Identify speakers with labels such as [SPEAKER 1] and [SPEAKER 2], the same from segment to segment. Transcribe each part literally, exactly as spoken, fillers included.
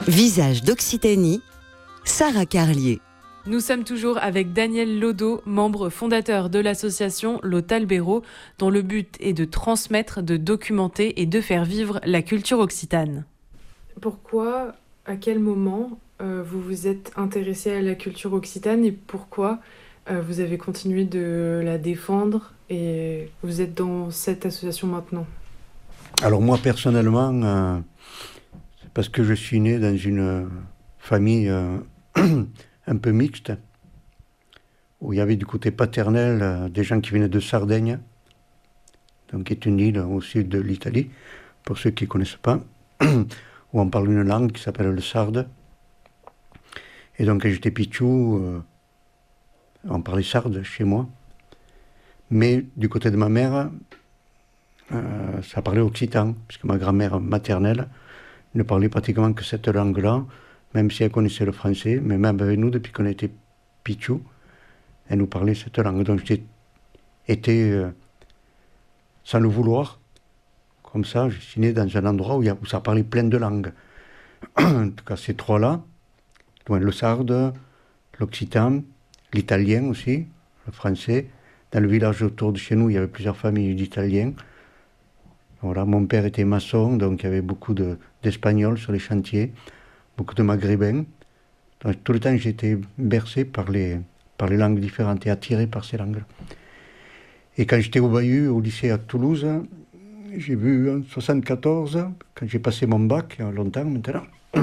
[SPEAKER 1] Visage d'Occitanie, Sarah Carlier.
[SPEAKER 2] Nous sommes toujours avec Daniel Lodo, membre fondateur de l'association L'Otalbero, dont le but est de transmettre, de documenter et de faire vivre la culture occitane. Pourquoi, à quel moment euh, vous vous êtes intéressé à la culture occitane et pourquoi euh, vous avez continué de la défendre et vous êtes dans cette association maintenant?
[SPEAKER 3] Alors moi personnellement, euh, c'est parce que je suis né dans une famille euh, un peu mixte, où il y avait du côté paternel euh, des gens qui venaient de Sardaigne, donc qui est une île au sud de l'Italie, pour ceux qui ne connaissent pas, où on parle une langue qui s'appelle le sarde. Et donc quand j'étais pichou, euh, on parlait sarde chez moi. Mais du côté de ma mère, euh, ça parlait occitan, puisque ma grand-mère maternelle ne parlait pratiquement que cette langue-là, même si elle connaissait le français, mais même avec nous, depuis qu'on était pichou, elle nous parlait cette langue. Donc j'ai été, euh, sans le vouloir, comme ça, je suis né dans un endroit où, y a, où ça parlait plein de langues. En tout cas, ces trois-là, le sarde, l'occitan, l'italien aussi, le français. Dans le village autour de chez nous, il y avait plusieurs familles d'Italiens. Voilà, mon père était maçon, donc il y avait beaucoup de, d'Espagnols sur les chantiers, beaucoup de Maghrébins. Donc, tout le temps, j'étais bercé par les, par les langues différentes et attiré par ces langues. Et quand j'étais au Bahut, au lycée à Toulouse, j'ai vu en soixante-quatorze, quand j'ai passé mon bac, il y a longtemps maintenant,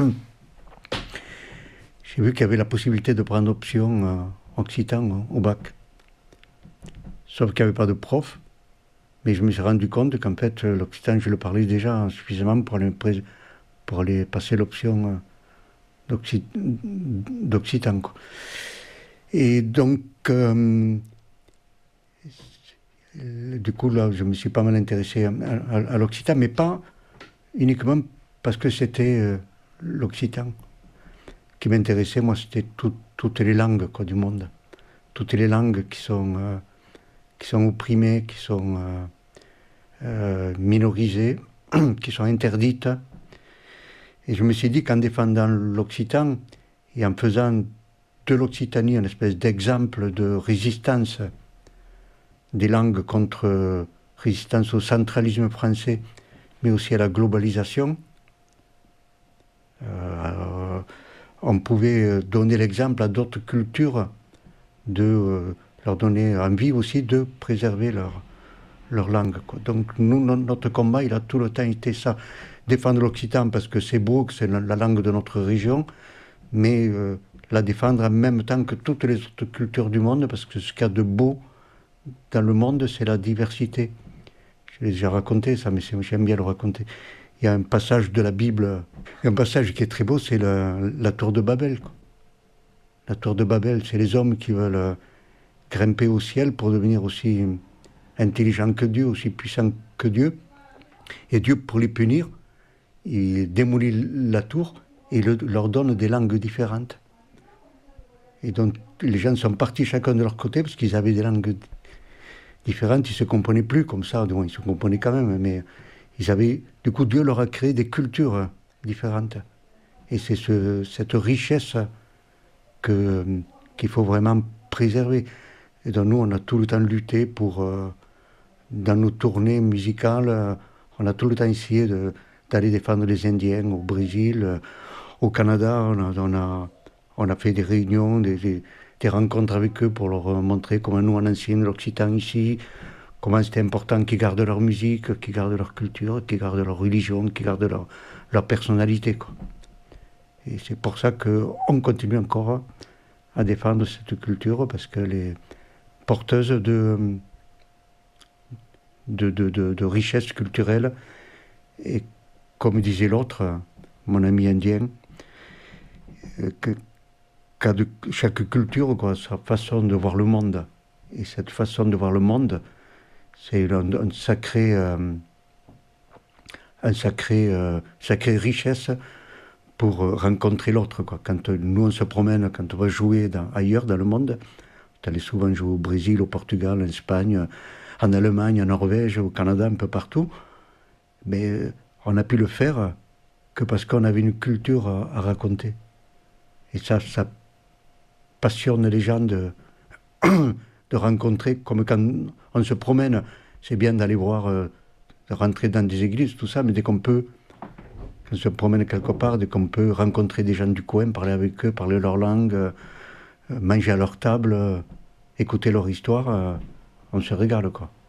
[SPEAKER 3] j'ai vu qu'il y avait la possibilité de prendre option euh, occitan au bac. Sauf qu'il n'y avait pas de prof. Mais je me suis rendu compte qu'en fait, l'occitan, je le parlais déjà suffisamment pour aller, pour aller passer l'option d'occi, d'occitan. Quoi. Et donc, euh, du coup, là, je me suis pas mal intéressé à, à, à l'occitan, mais pas uniquement parce que c'était euh, l'occitan qui m'intéressait. Moi, c'était tout, toutes les langues quoi, du monde. Toutes les langues qui sont... Euh, qui sont opprimées, qui sont euh, euh, minorisées, qui sont interdites. Et je me suis dit qu'en défendant l'occitan et en faisant de l'Occitanie une espèce d'exemple de résistance des langues contre euh, résistance au centralisme français, mais aussi à la globalisation, euh, on pouvait donner l'exemple à d'autres cultures de... Euh, leur donner envie aussi de préserver leur, leur langue. Quoi. Donc nous, notre combat, il a tout le temps été ça. Défendre l'occitan parce que c'est beau, que c'est la, la langue de notre région, mais euh, la défendre en même temps que toutes les autres cultures du monde, parce que ce qu'il y a de beau dans le monde, c'est la diversité. Je l'ai déjà raconté ça, mais j'aime bien le raconter. Il y a un passage de la Bible, un passage qui est très beau, c'est la, la tour de Babel. Quoi. La tour de Babel, c'est les hommes qui veulent... grimper au ciel pour devenir aussi intelligent que Dieu, aussi puissant que Dieu. Et Dieu, pour les punir, il démolit la tour et le, leur donne des langues différentes. Et donc, les gens sont partis chacun de leur côté parce qu'ils avaient des langues différentes, ils ne se comprenaient plus comme ça, bon, ils se comprenaient quand même, mais ils avaient... Du coup, Dieu leur a créé des cultures différentes. Et c'est ce, cette richesse que, qu'il faut vraiment préserver. Et donc nous, on a tout le temps lutté pour, euh, dans nos tournées musicales, euh, on a tout le temps essayé de, d'aller défendre les Indiens au Brésil, euh, au Canada, on a, on, a, on a fait des réunions, des, des, des rencontres avec eux pour leur montrer comment nous on enseigne l'occitan ici, comment c'était important qu'ils gardent leur musique, qu'ils gardent leur culture, qu'ils gardent leur religion, qu'ils gardent leur, leur personnalité. Quoi. Et c'est pour ça qu'on continue encore à défendre cette culture, parce que les porteuse de, de, de, de, de richesse culturelle. Et comme disait l'autre, mon ami indien, que, qu'à de, chaque culture quoi, sa façon de voir le monde. Et cette façon de voir le monde, c'est un, un sacré, euh, un sacré, euh, sacrée richesse pour rencontrer l'autre. Quoi. Quand nous on se promène, quand on va jouer dans, ailleurs dans le monde, on allait souvent jouer au Brésil, au Portugal, en Espagne, en Allemagne, en Norvège, au Canada, un peu partout. Mais on a pu le faire que parce qu'on avait une culture à, à raconter. Et ça, ça passionne les gens de, de rencontrer, comme quand on se promène, c'est bien d'aller voir, euh, de rentrer dans des églises, tout ça, mais dès qu'on peut, quand on se promène quelque part, dès qu'on peut rencontrer des gens du coin, parler avec eux, parler leur langue, euh, manger à leur table, euh, écouter leur histoire, euh, on se régale, quoi.